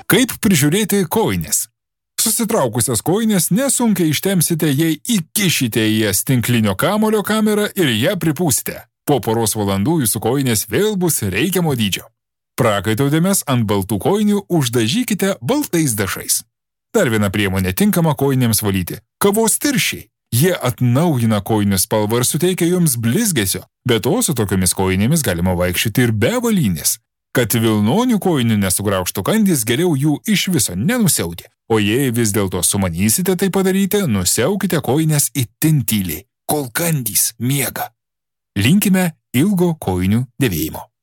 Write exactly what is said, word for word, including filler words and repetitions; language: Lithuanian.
Kaip prižiūrėti kojines? Susitraukusias kojines nesunkiai ištemsite, jei įkišite į jas tinklinio kamulio kamerą ir ją pripūsite. Po poros valandų jūsų kojinės vėl bus reikiamo dydžio. Prakaito dėmes ant baltų kojinių uždažykite baltais dažais. Dar viena priemonė tinkama kojinėms valyti – kavos tirščiai. Jie atnaujina kojinių spalvą ir suteikia jums blizgesio, bet to su tokiomis kojinėmis galima vaikščioti ir be avalynės. Kad vilnonių kojinių nesugraužtų kandys, geriau jų iš viso nenusiauti. O jei vis dėlto sumanysite tai padaryti, nusiaukite kojines itin tyliai, kol kandys miega. Linkime ilgo kojinių dėvėjimo.